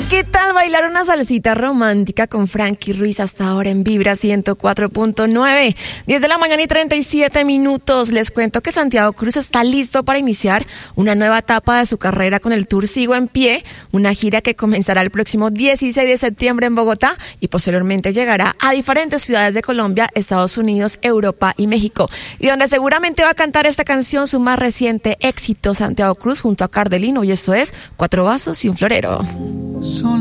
¿Qué tal bailar una salsita romántica con Frankie Ruiz hasta ahora en Vibra 104.9? 10 de la mañana y 37 minutos. Les cuento que Santiago Cruz está listo para iniciar una nueva etapa de su carrera con el Tour Sigo en Pie, una gira que comenzará el próximo 16 de septiembre en Bogotá y posteriormente llegará a diferentes ciudades de Colombia, Estados Unidos, Europa y México. Y donde seguramente va a cantar esta canción, su más reciente éxito, Santiago Cruz junto a Cardelino, y esto es Cuatro vasos y un florero.